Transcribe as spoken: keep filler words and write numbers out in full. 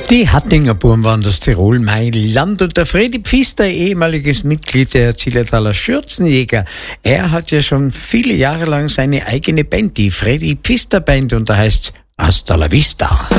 Die Hattinger Burm waren das Tirol, mein Land. Und der Fredi Pfister, ehemaliges Mitglied der Zillertaler Schürzenjäger, er hat ja schon viele Jahre lang seine eigene Band, die Fredi Pfister Band, und da heißt's Hasta la Vista.